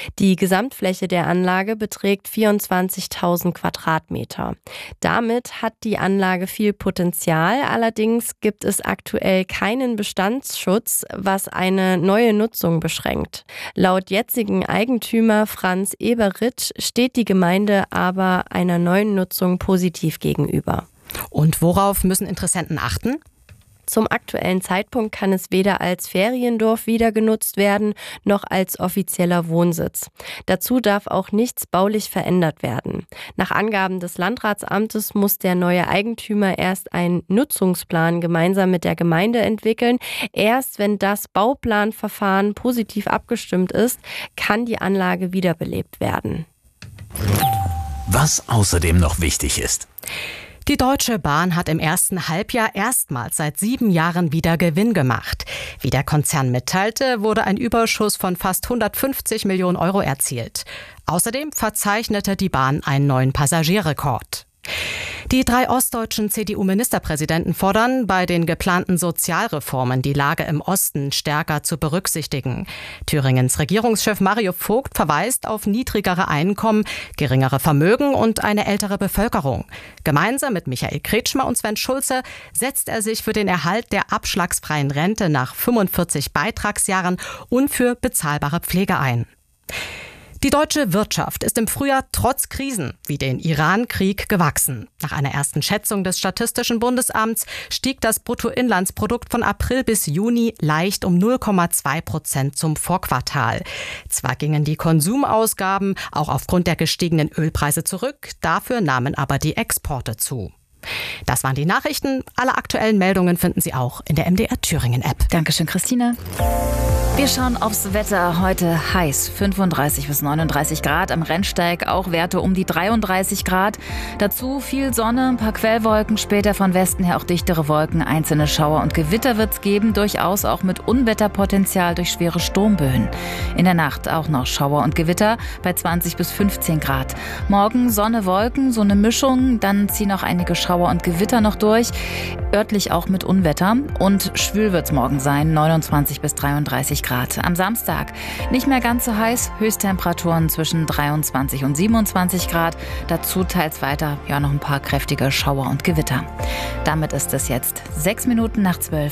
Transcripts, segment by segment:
Die Gesamtfläche der Anlage beträgt 24.000 Quadratmeter. Damit hat die Anlage viel Potenzial, allerdings gibt es aktuell keinen Bestandsschutz, was eine neue Nutzung beschränkt. Laut jetzigen Eigentümer Franz Eberitsch steht die Gemeinde aber einer neuen Nutzung positiv gegenüber. Und worauf müssen Interessenten achten? Zum aktuellen Zeitpunkt kann es weder als Feriendorf wieder genutzt werden, noch als offizieller Wohnsitz. Dazu darf auch nichts baulich verändert werden. Nach Angaben des Landratsamtes muss der neue Eigentümer erst einen Nutzungsplan gemeinsam mit der Gemeinde entwickeln. Erst wenn das Bauplanverfahren positiv abgestimmt ist, kann die Anlage wiederbelebt werden. Was außerdem noch wichtig ist. Die Deutsche Bahn hat im ersten Halbjahr erstmals seit 7 Jahren wieder Gewinn gemacht. Wie der Konzern mitteilte, wurde ein Überschuss von fast 150 Millionen Euro erzielt. Außerdem verzeichnete die Bahn einen neuen Passagierrekord. Die 3 ostdeutschen CDU-Ministerpräsidenten fordern, bei den geplanten Sozialreformen die Lage im Osten stärker zu berücksichtigen. Thüringens Regierungschef Mario Vogt verweist auf niedrigere Einkommen, geringere Vermögen und eine ältere Bevölkerung. Gemeinsam mit Michael Kretschmer und Sven Schulze setzt er sich für den Erhalt der abschlagsfreien Rente nach 45 Beitragsjahren und für bezahlbare Pflege ein. Die deutsche Wirtschaft ist im Frühjahr trotz Krisen wie den Iran-Krieg gewachsen. Nach einer ersten Schätzung des Statistischen Bundesamts stieg das Bruttoinlandsprodukt von April bis Juni leicht um 0,2% zum Vorquartal. Zwar gingen die Konsumausgaben auch aufgrund der gestiegenen Ölpreise zurück, dafür nahmen aber die Exporte zu. Das waren die Nachrichten. Alle aktuellen Meldungen finden Sie auch in der MDR Thüringen App. Dankeschön, Christine. Wir schauen aufs Wetter. Heute heiß, 35 bis 39 Grad. Am Rennsteig auch Werte um die 33 Grad. Dazu viel Sonne, ein paar Quellwolken, später von Westen her auch dichtere Wolken. Einzelne Schauer und Gewitter wird es geben, durchaus auch mit Unwetterpotenzial durch schwere Sturmböen. In der Nacht auch noch Schauer und Gewitter bei 20 bis 15 Grad. Morgen Sonne, Wolken, so eine Mischung. Dann ziehen auch einige Schauer und Gewitter noch durch. Örtlich auch mit Unwetter. Und schwül wird es morgen sein, 29 bis 33 Grad. Am Samstag nicht mehr ganz so heiß, Höchsttemperaturen zwischen 23 und 27 Grad. Dazu teils weiter noch ein paar kräftige Schauer und Gewitter. Damit ist es jetzt 6 Minuten nach 12.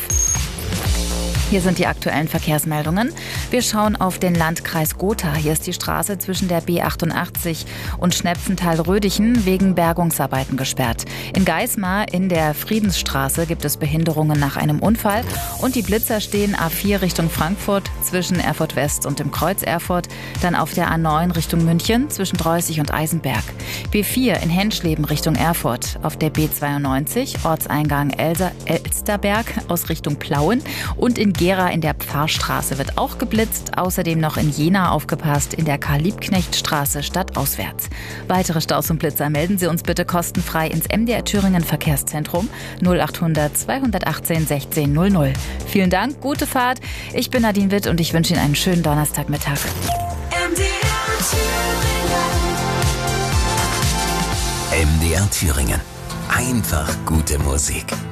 Hier sind die aktuellen Verkehrsmeldungen. Wir schauen auf den Landkreis Gotha. Hier ist die Straße zwischen der B88 und Schnepfenthal-Rödichen wegen Bergungsarbeiten gesperrt. In Geismar in der Friedensstraße gibt es Behinderungen nach einem Unfall. Und die Blitzer stehen A4 Richtung Frankfurt zwischen Erfurt West und dem Kreuz Erfurt. Dann auf der A9 Richtung München zwischen Dreußig und Eisenberg. B4 in Henschleben Richtung Erfurt. Auf der B92 Ortseingang Elsterberg aus Richtung Plauen. Und in Gera in der Pfarrstraße wird auch geblitzt. Außerdem noch in Jena aufgepasst, in der Karl-Liebknecht-Straße stadtauswärts. Weitere Staus und Blitzer melden Sie uns bitte kostenfrei ins MDR Thüringen Verkehrszentrum 0800 218 16 00. Vielen Dank, gute Fahrt. Ich bin Nadine Witt und ich wünsche Ihnen einen schönen Donnerstagmittag. MDR Thüringen. Einfach gute Musik.